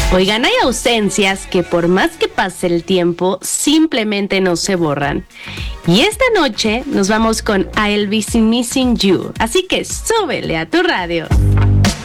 Oigan, hay ausencias que por más que pase el tiempo, simplemente no se borran. Y esta noche nos vamos con I'll Be Missing You. Así que súbele a tu radio.